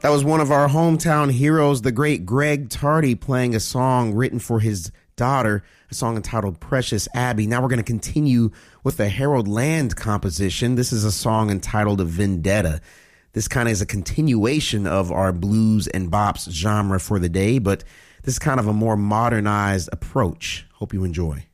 That was one of our hometown heroes, the great Greg Tardy, playing a song written for his daughter, a song entitled Precious Abby. Now we're going to continue with a Harold Land composition. This is a song entitled Vendetta. This kind of is a continuation of our blues and bops genre for the day, but this is kind of a more modernized approach. Hope you enjoy.